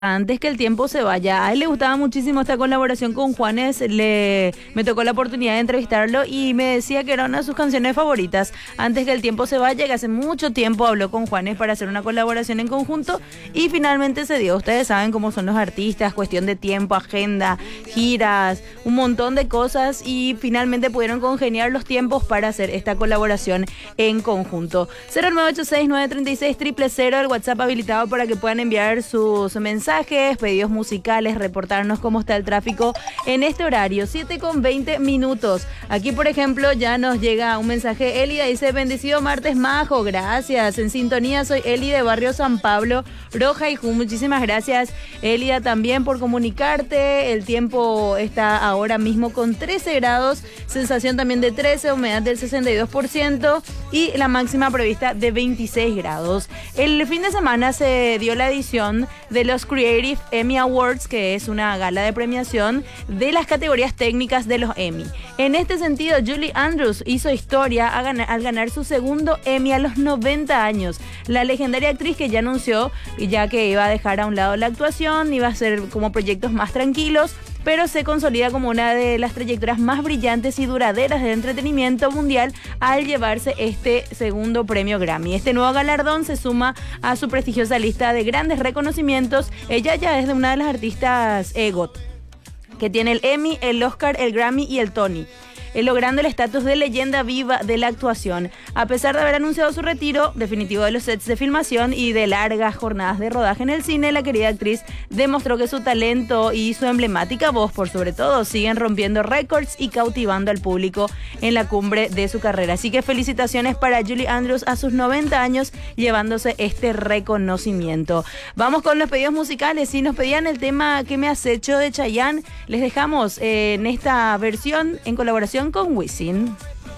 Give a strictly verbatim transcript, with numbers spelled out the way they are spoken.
Antes que el tiempo se vaya. A él le gustaba muchísimo esta colaboración con Juanes. Le, me tocó la oportunidad de entrevistarlo y me decía que era una de sus canciones favoritas. Antes que el tiempo se vaya, que hace mucho tiempo habló con Juanes para hacer una colaboración en conjunto y finalmente se dio. Ustedes saben cómo son los artistas, cuestión de tiempo, agenda, giras, un montón de cosas y finalmente pudieron congeniar los tiempos para hacer esta colaboración en conjunto. cero nueve ocho seis, nueve tres seis, cero cero cero, el WhatsApp habilitado para que puedan enviar sus mensajes, pedidos musicales, reportarnos cómo está el tráfico en este horario, siete con veinte minutos. Aquí, por ejemplo, ya nos llega un mensaje. Elida dice: bendecido martes, majo, gracias. En sintonía, soy Eli de Barrio San Pablo, Roja y Ju. Muchísimas gracias, Elida, también por comunicarte. El tiempo está ahora mismo con trece grados, sensación también de trece, humedad del sesenta y dos por ciento y la máxima prevista de veintiséis grados. El fin de semana se dio la edición de los Creative Emmy Awards, que es una gala de premiación de las categorías técnicas de los Emmy. En este sentido, Julie Andrews hizo historia a ganar, al ganar su segundo Emmy a los noventa años. La legendaria actriz, que ya anunció ya que iba a dejar a un lado la actuación, iba a hacer como proyectos más tranquilos, pero se consolida como una de las trayectorias más brillantes y duraderas del entretenimiento mundial al llevarse este segundo premio Grammy. Este nuevo galardón se suma a su prestigiosa lista de grandes reconocimientos. Ella ya es de una de las artistas E G O T, que tiene el Emmy, el Oscar, el Grammy y el Tony, logrando el estatus de leyenda viva de la actuación. A pesar de haber anunciado su retiro definitivo de los sets de filmación y de largas jornadas de rodaje en el cine, la querida actriz demostró que su talento y su emblemática voz, por sobre todo, siguen rompiendo récords y cautivando al público en la cumbre de su carrera. Así que felicitaciones para Julie Andrews a sus noventa años, llevándose este reconocimiento. Vamos con los pedidos musicales. Si nos pedían el tema ¿Qué me has hecho? De Chayanne, les dejamos eh, en esta versión en colaboración con Wisin.